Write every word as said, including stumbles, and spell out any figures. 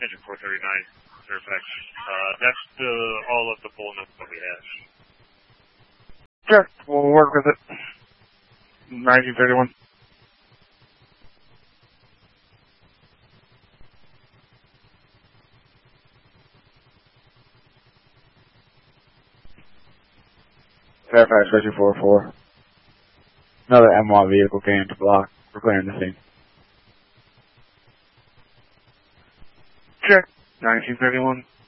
Engine four thirty-nine, Fairfax. Uh, that's the, all of the full number that we have. Sure, we'll work with it. nineteen thirty-one. Fairfax, Rescue four four. Another M one vehicle came to block. We're clearing the scene. Check. nineteen thirty-one.